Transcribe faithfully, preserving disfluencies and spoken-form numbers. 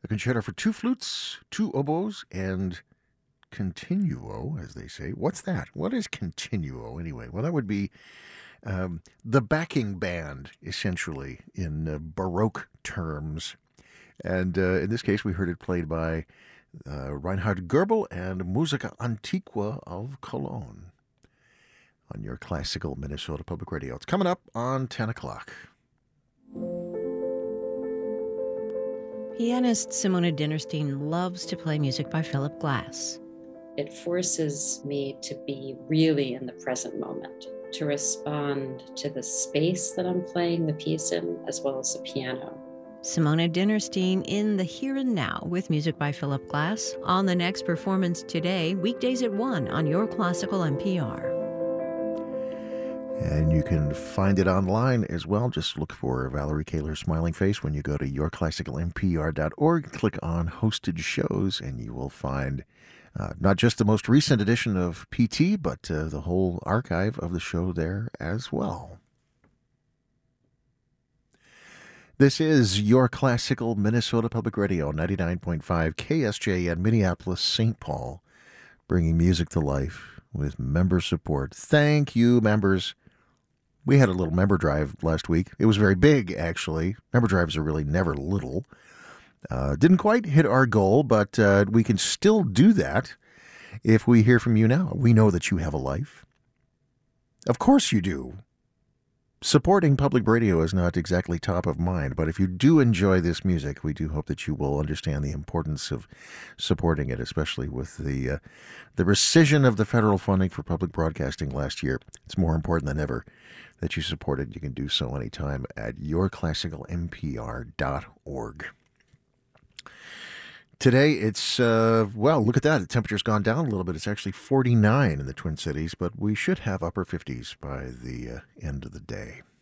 a concerto for two flutes, two oboes, and continuo, as they say. What's that? What is continuo, anyway? Well, that would be um, the backing band, essentially, in uh, Baroque terms. And uh, in this case, we heard it played by uh, Reinhard Goebel and Musica Antiqua of Cologne on your classical Minnesota Public Radio. It's coming up on ten o'clock. Pianist Simona Dinnerstein loves to play music by Philip Glass. It forces me to be really in the present moment, to respond to the space that I'm playing the piece in, as well as the piano. Simona Dinnerstein in the here and now with music by Philip Glass on the next performance today, weekdays at one on Your Classical N P R. And you can find it online as well. Just look for Valerie Kaler's smiling face when you go to your classical n p r dot org. Click on hosted shows, and you will find uh, not just the most recent edition of P T, but uh, the whole archive of the show there as well. This is Your Classical Minnesota Public Radio, ninety-nine point five K S J N, Minneapolis, Saint Paul, bringing music to life with member support. Thank you, members. We had a little member drive last week. It was very big, actually. Member drives are really never little. Uh, didn't quite hit our goal, but uh, we can still do that if we hear from you now. We know that you have a life. Of course you do. Supporting public radio is not exactly top of mind, but if you do enjoy this music, we do hope that you will understand the importance of supporting it, especially with the uh, the rescission of the federal funding for public broadcasting last year. It's more important than ever that you support it. You can do so anytime at your classical n p r dot org. Today, it's, uh, well, look at that. The temperature's gone down a little bit. It's actually forty-nine in the Twin Cities, but we should have upper fifties by the uh, end of the day.